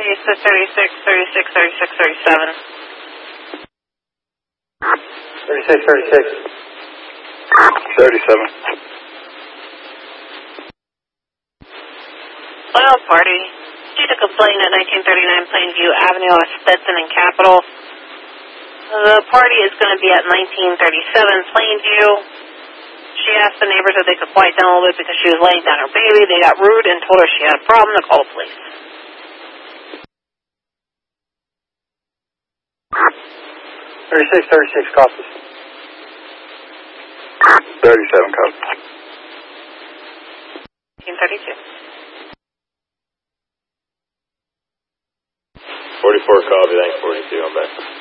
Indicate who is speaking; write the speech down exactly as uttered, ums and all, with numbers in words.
Speaker 1: Okay, so thirty-six, thirty-six, thirty-six, thirty-seven.
Speaker 2: thirty-six, thirty-six.
Speaker 3: thirty-seven.
Speaker 1: Oil party. Due to complaint at nineteen thirty-nine Plainview Avenue of Stetson and Capitol. The party is going to be at nineteen thirty-seven Plainview. She asked the neighbors if they could quiet down a little bit because she was laying down her baby. They got rude and told her she had a problem to call the police.
Speaker 2: thirty-six, thirty-six copies.
Speaker 3: thirty-seven copies.
Speaker 1: nineteen thirty-two.
Speaker 4: forty-four copy, thanks, forty-two, I'm back.